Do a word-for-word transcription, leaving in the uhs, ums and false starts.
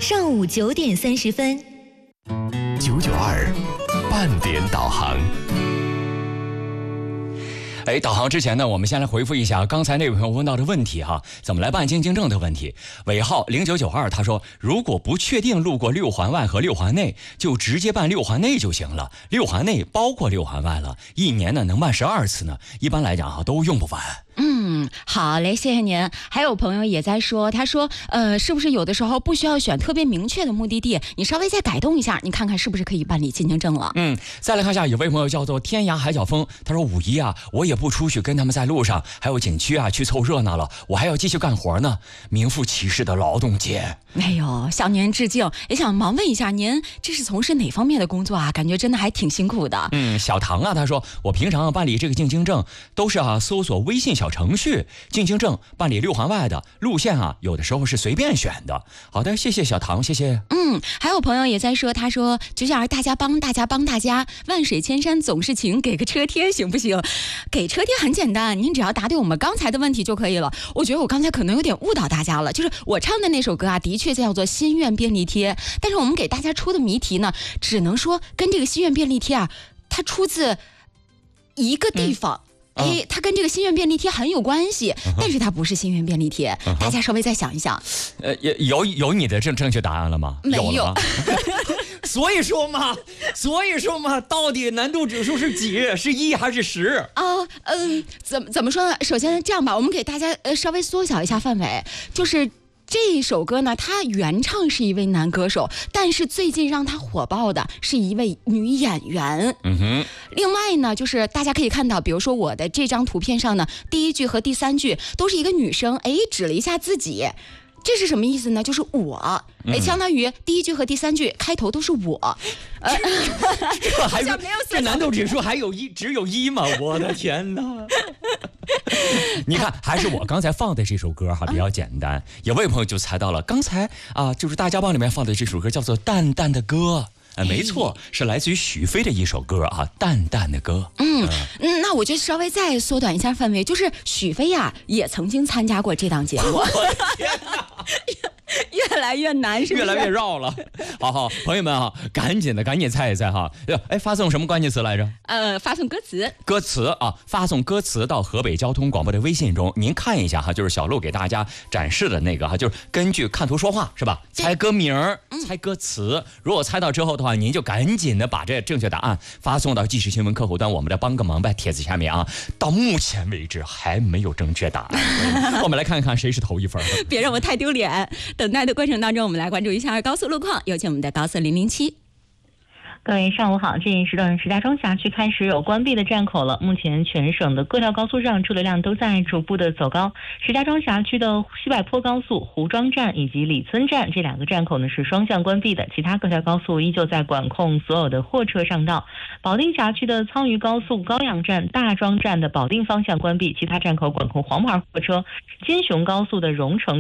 上午九点三十分， 九九二半点导航。 哎，导航之前呢，我们先来回复一下刚才那位朋友问到的问题哈，怎么来办京津证的问题。尾号零九九二他说，如果不确定路过六环外和六环内，就直接办六环内就行了。六环内包括六环外了，一年呢能办十二次呢，一般来讲哈都用不完。 嗯，好嘞，谢谢您。还有朋友也在说，他说，呃，是不是有的时候不需要选特别明确的目的地，你稍微再改动一下，你看看是不是可以办理京津证了？ 嗯，再来看一下，有位朋友叫做天涯海角风，他说五一啊，我也不出去跟他们在路上，还有景区啊去凑热闹了，我还要继续干活呢，名副其实的劳动节。 哎呦，向您致敬，也想忙问一下，您这是从事哪方面的工作啊？感觉真的还挺辛苦的。 嗯，小唐啊，他说我平常办理这个京津证都是啊搜索微信小程序，京津证办理六环外的路线啊，有的时候是随便选的。好的，谢谢小唐，谢谢。 嗯，还有朋友也在说，他说就想让大家帮大家帮大家，万水千山总是情，给个车贴行不行？给车贴很简单，您只要答对我们刚才的问题就可以了。我觉得我刚才可能有点误导大家了，就是我唱的那首歌啊，的确叫做心愿便利贴，但是我们给大家出的谜题呢，只能说跟这个心愿便利贴啊，它出自一个地方。嗯哎，它跟这个心愿便利贴很有关系，嗯、但是它不是心愿便利贴，嗯、大家稍微再想一想。 呃，有有你的正正确答案了吗？ 没有。 有所以说嘛，所以说嘛，到底难度指数是几？是一还是十？ 啊，嗯，怎么怎么说呢？首先这样吧，我们给大家呃稍微缩小一下范围，就是。这首歌呢，它原唱是一位男歌手，但是最近让他火爆的是一位女演员。 嗯哼。 另外呢，就是大家可以看到，比如说我的这张图片上呢，第一句和第三句都是一个女生，哎，指了一下自己。这是什么意思呢？就是我，哎，相当于第一句和第三句开头都是我。呃， 这还有这难度指数还有一只有一吗？我的天哪！你看，还是我刚才放的这首歌哈比较简单，有位朋友就猜到了，刚才啊就是大家帮里面放的这首歌叫做《淡淡的歌》。呃，没错，是来自于许飞的一首歌啊，淡淡的歌。 嗯嗯，那我就稍微再缩短一下范围，就是许飞呀、啊，也曾经参加过这档节目。我的天哪！越来越难，是不是？ 越来越绕了。好好，朋友们啊，赶紧的，赶紧猜一猜哈。哎，发送什么关键词来着？ 呃，发送歌词。 歌词啊，发送歌词到河北交通广播的微信中。您看一下哈，就是小鹿给大家展示的那个哈，就是根据看图说话是吧？猜歌名儿，猜歌词。如果猜到之后的话，您就赶紧的把这正确答案发送到即时新闻客户端我们的帮个忙呗帖子下面啊。到目前为止还没有正确答案，我们来看看谁是头一分。 别让我太丢脸。等待的过程当中，我们来关注一下高速路况，有请我们的高速零零七。 各位上午好，这一时段石家庄辖区开始有关闭的站口了。目前全省的各条高速上车流量都在逐步的走高。石家庄辖区的西柏坡高速胡庄站以及李村站这两个站口呢是双向关闭的，其他各条高速依旧在管控所有的货车上道。保定辖区的沧榆高速高阳站、大庄站的保定方向关闭，其他站口管控黄牌货车。金雄高速的荣成